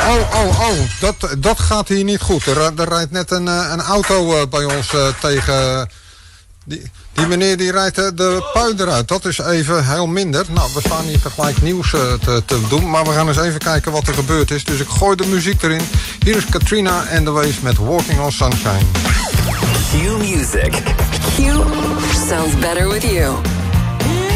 Dat gaat hier niet goed. Er rijdt net een auto bij ons tegen. Die meneer die rijdt de pui eruit. Dat is even heel minder. Nou, we staan hier tegelijk nieuws te doen. Maar we gaan eens even kijken wat er gebeurd is. Dus ik gooi de muziek erin. Hier is Katrina and the Waves met Walking on Sunshine. Q Music. Q sounds better with you.